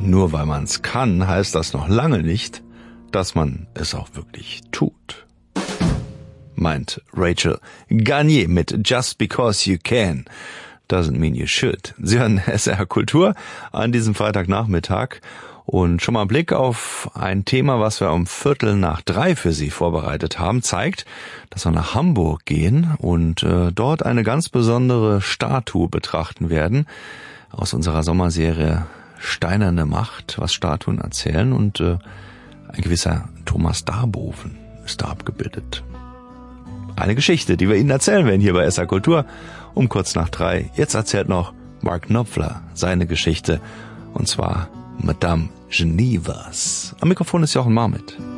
Nur weil man's kann, heißt das noch lange nicht, dass man es auch wirklich tut. Meint Rachel Garnier mit Just Because You Can Doesn't Mean You Should. Sie hören SR Kultur an diesem Freitagnachmittag und schon mal ein Blick auf ein Thema, was wir um 2:45 für Sie vorbereitet haben, zeigt, dass wir nach Hamburg gehen und dort eine ganz besondere Statue betrachten werden aus unserer Sommerserie Steinerne Macht, was Statuen erzählen, und ein gewisser Thomas Darboven ist da abgebildet. Eine Geschichte, die wir Ihnen erzählen werden hier bei SR Kultur um 2:45. Jetzt erzählt noch Mark Knopfler seine Geschichte, und zwar Madame Genevas. Am Mikrofon ist Jochen Marmit.